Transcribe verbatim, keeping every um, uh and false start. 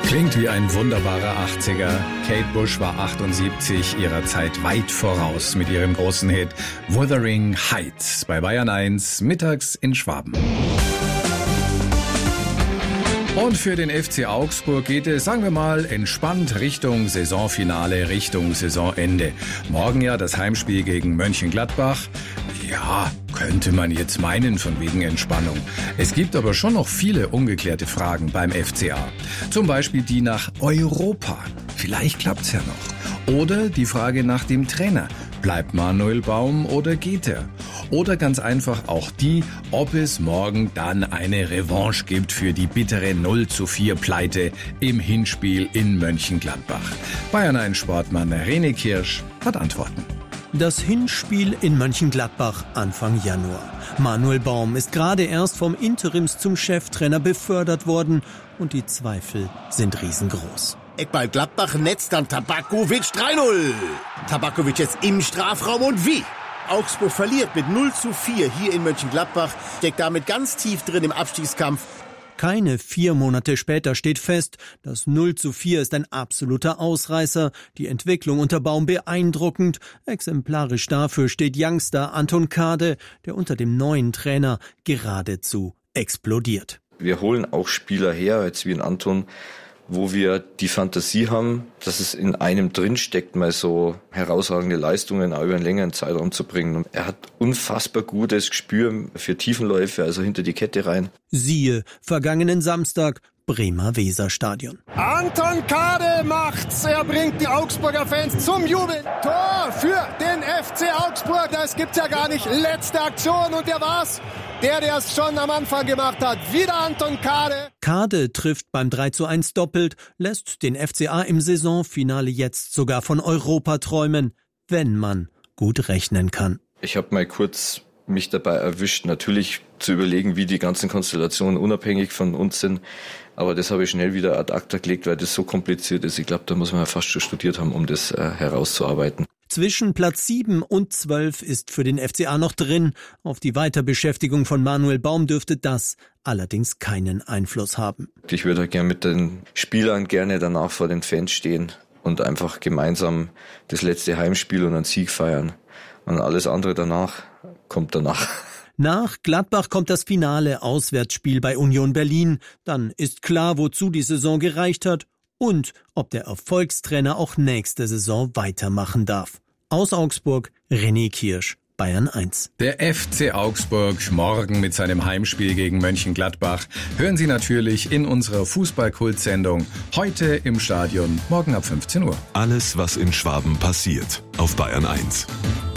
Klingt wie ein wunderbarer achtziger. Kate Bush war achtundsiebzig, ihrer Zeit weit voraus mit ihrem großen Hit Wuthering Heights bei Bayern eins, mittags in Schwaben. Und für den F C Augsburg geht es, sagen wir mal, entspannt Richtung Saisonfinale, Richtung Saisonende. Morgen ja das Heimspiel gegen Mönchengladbach. Ja, könnte man jetzt meinen von wegen Entspannung. Es gibt aber schon noch viele ungeklärte Fragen beim F C A. Zum Beispiel die nach Europa. Vielleicht klappt's ja noch. Oder die Frage nach dem Trainer. Bleibt Manuel Baum oder geht er? Oder ganz einfach auch die, ob es morgen dann eine Revanche gibt für die bittere null zu vier Pleite im Hinspiel in Mönchengladbach. Bayern eins Sportmann René Kirsch hat Antworten. Das Hinspiel in Mönchengladbach Anfang Januar. Manuel Baum ist gerade erst vom Interims zum Cheftrainer befördert worden und die Zweifel sind riesengroß. Eckball Gladbach, Netz, dann Tabakovic, drei null. Tabakovic jetzt im Strafraum und wie? Augsburg verliert mit null zu vier hier in Mönchengladbach, steckt damit ganz tief drin im Abstiegskampf. Keine vier Monate später steht fest, das null zu vier ist ein absoluter Ausreißer, die Entwicklung unter Baum beeindruckend. Exemplarisch dafür steht Youngster Anton Kade, der unter dem neuen Trainer geradezu explodiert. Wir holen auch Spieler her, jetzt wie ein Anton, wo wir die Fantasie haben, dass es in einem drinsteckt, mal so herausragende Leistungen auch über einen längeren Zeitraum zu bringen. Und er hat unfassbar gutes Gespür für Tiefenläufe, also hinter die Kette rein. Siehe, vergangenen Samstag, Bremer Weserstadion. Anton Kade macht's, er bringt die Augsburger Fans zum Jubeln. Tor für den F C Augsburg, das gibt's ja gar nicht. Letzte Aktion und der war's. Der, der es schon am Anfang gemacht hat. Wieder Anton Kade. Kade trifft beim drei zu eins doppelt, lässt den F C A im Saisonfinale jetzt sogar von Europa träumen, wenn man gut rechnen kann. Ich habe mal kurz mich dabei erwischt, natürlich zu überlegen, wie die ganzen Konstellationen unabhängig von uns sind. Aber das habe ich schnell wieder ad acta gelegt, weil das so kompliziert ist. Ich glaube, da muss man ja fast schon studiert haben, um das äh, herauszuarbeiten. Zwischen Platz sieben und zwölf ist für den F C A noch drin. Auf die Weiterbeschäftigung von Manuel Baum dürfte das allerdings keinen Einfluss haben. Ich würde gerne mit den Spielern gerne danach vor den Fans stehen und einfach gemeinsam das letzte Heimspiel und einen Sieg feiern. Und alles andere danach kommt danach. Nach Gladbach kommt das finale Auswärtsspiel bei Union Berlin. Dann ist klar, wozu die Saison gereicht hat und ob der Erfolgstrainer auch nächste Saison weitermachen darf. Aus Augsburg, René Kirsch, Bayern eins. Der F C Augsburg morgen mit seinem Heimspiel gegen Mönchengladbach hören Sie natürlich in unserer Fußball-Kult-Sendung heute im Stadion, morgen ab fünfzehn Uhr. Alles, was in Schwaben passiert, auf Bayern eins.